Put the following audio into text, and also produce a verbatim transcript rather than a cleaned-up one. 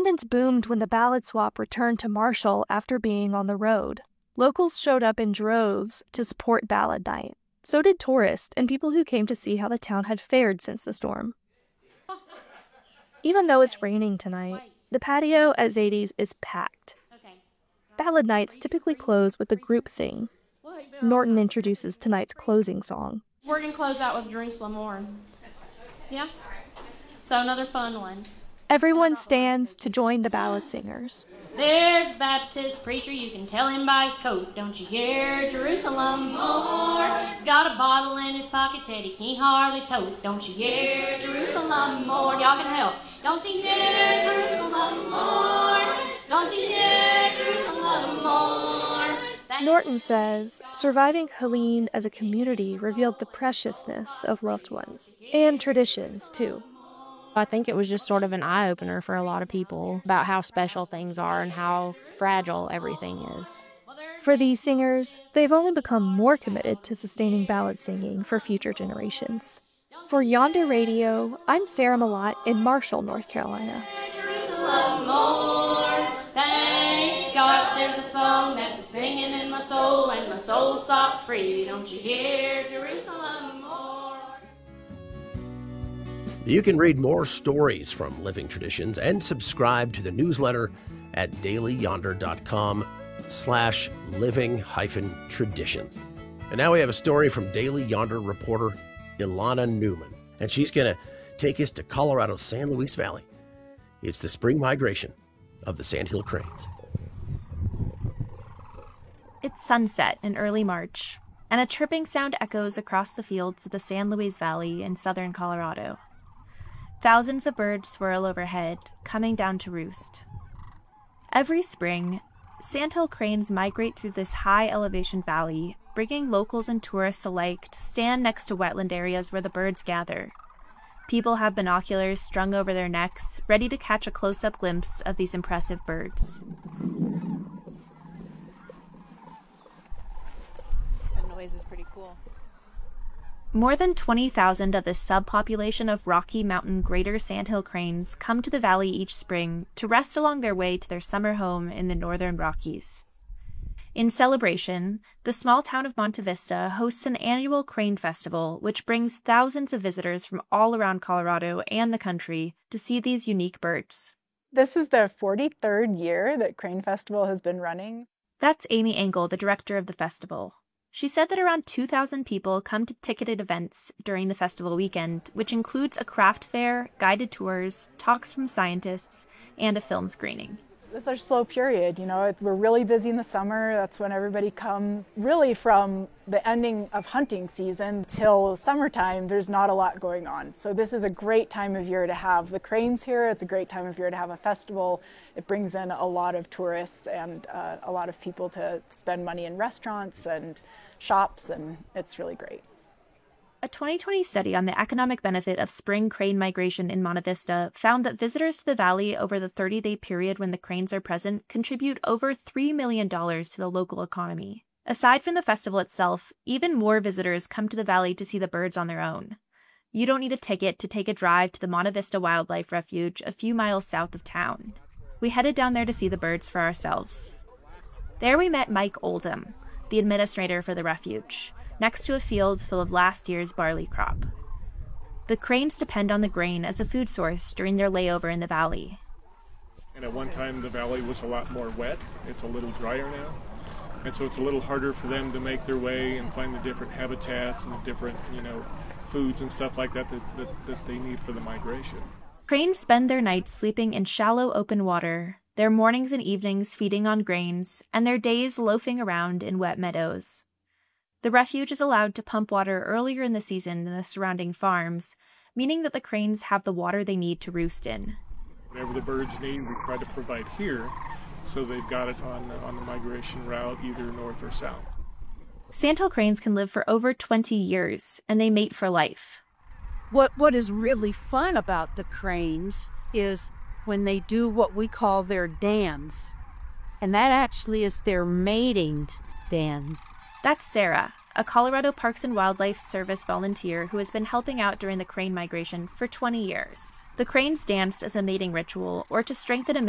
Attendance boomed when the ballot swap returned to Marshall after being on the road. Locals showed up in droves to support ballot night. So did tourists and people who came to see how the town had fared since the storm. Even though it's raining tonight, the patio at Zadie's is packed. Ballad nights typically close with a group sing. Norton introduces tonight's closing song. We're going to close out with Jerusalem Mourn. Yeah? So another fun one. Everyone stands to join the ballad singers. There's a Baptist preacher, you can tell him by his coat. Don't you hear Jerusalem Mourn? He's got a bottle in his pocket that he can't hardly tote. Don't you hear Jerusalem Mourn? Y'all can help. Don't you hear Jerusalem Mourn? Don't you hear Jerusalem Mourn? Norton says surviving Helene as a community revealed the preciousness of loved ones, and traditions, too. I think it was just sort of an eye-opener for a lot of people about how special things are and how fragile everything is. For these singers, they've only become more committed to sustaining ballad singing for future generations. For Yonder Radio, I'm Sarah Malott in Marshall, North Carolina. Jerusalem Mourn, thank God there's a song that's a singing in my soul, and my soul's set free. Don't you hear Jerusalem Mourn? You can read more stories from Living Traditions and subscribe to the newsletter at dailyyonder.com slash living hyphen traditions. And now we have a story from Daily Yonder reporter Ilana Newman, and she's going to take us to Colorado's San Luis Valley. It's the spring migration of the sandhill cranes. It's sunset in early March, and a chirping sound echoes across the fields of the San Luis Valley in southern Colorado. Thousands of birds swirl overhead, coming down to roost. Every spring, sandhill cranes migrate through this high-elevation valley, bringing locals and tourists alike to stand next to wetland areas where the birds gather. People have binoculars strung over their necks, ready to catch a close-up glimpse of these impressive birds. That noise is pretty cool. More than twenty thousand of this subpopulation of Rocky Mountain greater sandhill cranes come to the valley each spring to rest along their way to their summer home in the northern Rockies. In celebration, the small town of Monte Vista hosts an annual crane festival which brings thousands of visitors from all around Colorado and the country to see these unique birds. This is the forty-third year that Crane Festival has been running. That's Amy Engel, the director of the festival. She said that around two thousand people come to ticketed events during the festival weekend, which includes a craft fair, guided tours, talks from scientists, and a film screening. This is our slow period, you know, we're really busy in the summer. That's when everybody comes. Really from the ending of hunting season till summertime, there's not a lot going on. So this is a great time of year to have the cranes here. It's a great time of year to have a festival. It brings in a lot of tourists and uh, a lot of people to spend money in restaurants and shops, and it's really great. A twenty twenty study on the economic benefit of spring crane migration in Monte Vista found that visitors to the valley over the thirty-day period when the cranes are present contribute over three million dollars to the local economy. Aside from the festival itself, even more visitors come to the valley to see the birds on their own. You don't need a ticket to take a drive to the Monte Vista Wildlife Refuge a few miles south of town. We headed down there to see the birds for ourselves. There we met Mike Oldham, the administrator for the refuge, next to a field full of last year's barley crop. The cranes depend on the grain as a food source during their layover in the valley. And at one time the valley was a lot more wet. It's a little drier now. And so it's a little harder for them to make their way and find the different habitats and the different, you know, foods and stuff like that that, that, that they need for the migration. Cranes spend their nights sleeping in shallow open water, their mornings and evenings feeding on grains, and their days loafing around in wet meadows. The refuge is allowed to pump water earlier in the season than the surrounding farms, meaning that the cranes have the water they need to roost in. Whatever the birds need, we try to provide here, so they've got it on the, on the migration route, either north or south. Sandhill cranes can live for over twenty years, and they mate for life. What What is really fun about the cranes is when they do what we call their dance, and that actually is their mating dance. That's Sarah, a Colorado Parks and Wildlife Service volunteer who has been helping out during the crane migration for twenty years. The cranes dance as a mating ritual or to strengthen a